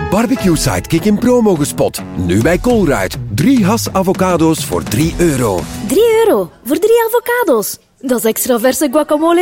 Barbecue Sidekick in promo gespot. Nu bij Colruyt. 3 has avocado's voor €3. €3 voor 3 avocado's. Dat is extra verse guacamole